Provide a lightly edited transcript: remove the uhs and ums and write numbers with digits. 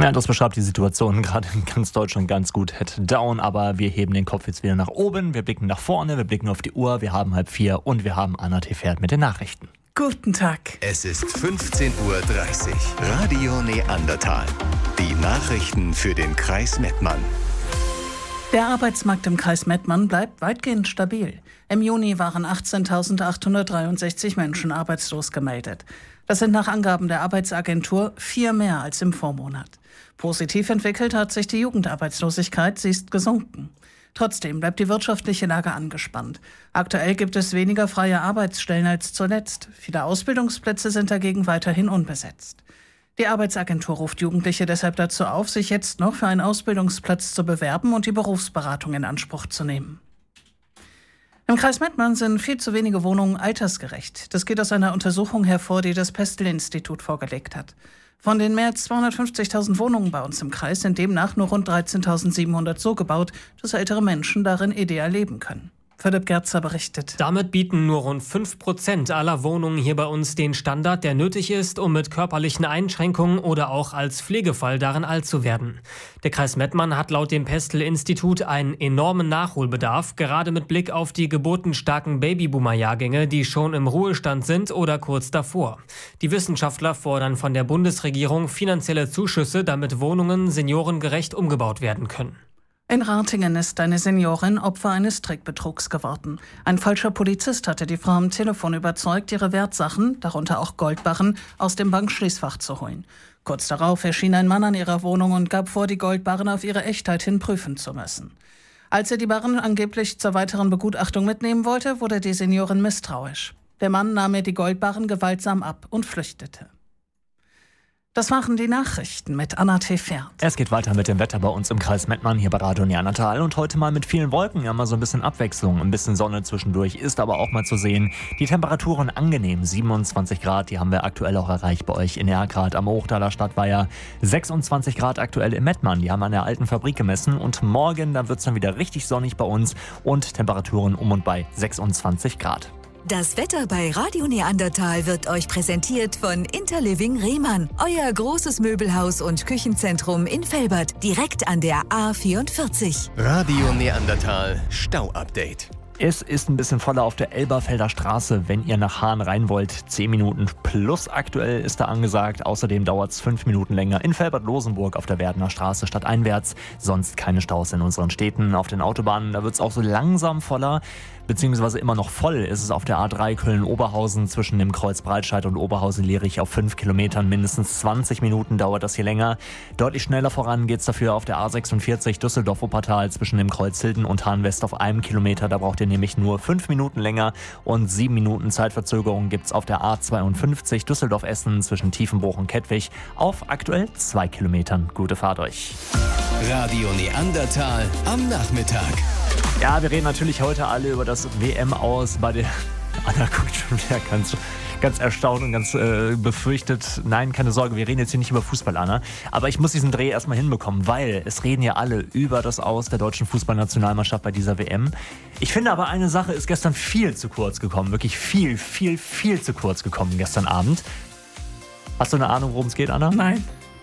Ja, das beschreibt die Situation gerade in ganz Deutschland ganz gut. Head down, aber wir heben den Kopf jetzt wieder nach oben. Wir blicken nach vorne, wir blicken auf die Uhr. Wir haben 3:30 und wir haben Anna Tefert mit den Nachrichten. Guten Tag. Es ist 15:30 Uhr. Radio Neandertal. Die Nachrichten für den Kreis Mettmann. Der Arbeitsmarkt im Kreis Mettmann bleibt weitgehend stabil. Im Juni waren 18.863 Menschen arbeitslos gemeldet. Das sind nach Angaben der Arbeitsagentur 4 mehr als im Vormonat. Positiv entwickelt hat sich die Jugendarbeitslosigkeit, sie ist gesunken. Trotzdem bleibt die wirtschaftliche Lage angespannt. Aktuell gibt es weniger freie Arbeitsstellen als zuletzt. Viele Ausbildungsplätze sind dagegen weiterhin unbesetzt. Die Arbeitsagentur ruft Jugendliche deshalb dazu auf, sich jetzt noch für einen Ausbildungsplatz zu bewerben und die Berufsberatung in Anspruch zu nehmen. Im Kreis Mettmann sind viel zu wenige Wohnungen altersgerecht. Das geht aus einer Untersuchung hervor, die das Pestel-Institut vorgelegt hat. Von den mehr als 250.000 Wohnungen bei uns im Kreis sind demnach nur rund 13.700 so gebaut, dass ältere Menschen darin ideal leben können. Philipp Gerzer berichtet. Damit bieten nur rund 5% aller Wohnungen hier bei uns den Standard, der nötig ist, um mit körperlichen Einschränkungen oder auch als Pflegefall darin alt zu werden. Der Kreis Mettmann hat laut dem Pestel-Institut einen enormen Nachholbedarf, gerade mit Blick auf die geburtenstarken Babyboomer-Jahrgänge, die schon im Ruhestand sind oder kurz davor. Die Wissenschaftler fordern von der Bundesregierung finanzielle Zuschüsse, damit Wohnungen seniorengerecht umgebaut werden können. In Ratingen ist eine Seniorin Opfer eines Trickbetrugs geworden. Ein falscher Polizist hatte die Frau am Telefon überzeugt, ihre Wertsachen, darunter auch Goldbarren, aus dem Bankschließfach zu holen. Kurz darauf erschien ein Mann an ihrer Wohnung und gab vor, die Goldbarren auf ihre Echtheit hin prüfen zu müssen. Als er die Barren angeblich zur weiteren Begutachtung mitnehmen wollte, wurde die Seniorin misstrauisch. Der Mann nahm ihr die Goldbarren gewaltsam ab und flüchtete. Das waren die Nachrichten mit Anna Tefert. Es geht weiter mit dem Wetter bei uns im Kreis Mettmann hier bei Radio Neandertal und heute mal mit vielen Wolken, ja mal so ein bisschen Abwechslung, ein bisschen Sonne zwischendurch ist aber auch mal zu sehen. Die Temperaturen angenehm, 27 Grad, die haben wir aktuell auch erreicht bei euch in Erkrath am Hochtaler Stadtweiher. 26 Grad aktuell in Mettmann, die haben an der alten Fabrik gemessen und morgen, da wird es dann wieder richtig sonnig bei uns und Temperaturen um und bei 26 Grad. Das Wetter bei Radio Neandertal wird euch präsentiert von Interliving Rehmann, euer großes Möbelhaus und Küchenzentrum in Velbert, direkt an der A44. Radio Neandertal Stau-Update. Es ist ein bisschen voller auf der Elberfelder Straße, wenn ihr nach Hahn rein wollt. 10 Minuten plus aktuell ist da angesagt. Außerdem dauert es 5 Minuten länger in Velbert-Rosenburg auf der Werdener Straße stadteinwärts. Sonst keine Staus in unseren Städten. Auf den Autobahnen, da wird es auch so langsam voller. Beziehungsweise immer noch voll ist es auf der A3 Köln-Oberhausen zwischen dem Kreuz Breitscheid und Oberhausen-Lierich auf 5 Kilometern. Mindestens 20 Minuten dauert das hier länger. Deutlich schneller voran geht es dafür auf der A46 Düsseldorf-Wuppertal zwischen dem Kreuz Hilden und Hahn-West auf 1 Kilometer. Da braucht ihr nämlich nur 5 Minuten länger und 7 Minuten Zeitverzögerung gibt es auf der A52 Düsseldorf-Essen zwischen Tiefenbruch und Kettwig auf aktuell 2 Kilometern. Gute Fahrt euch. Radio Neandertal am Nachmittag. Ja, wir reden natürlich heute alle über das WM-Aus bei der... Anna guckt schon wieder ganz erstaunt und ganz befürchtet. Nein, keine Sorge, wir reden jetzt hier nicht über Fußball, Anna. Aber ich muss diesen Dreh erstmal hinbekommen, weil es reden ja alle über das Aus der deutschen Fußballnationalmannschaft bei dieser WM. Ich finde aber, eine Sache ist gestern viel zu kurz gekommen. Wirklich viel zu kurz gekommen gestern Abend. Hast du eine Ahnung, worum es geht, Anna? Nein.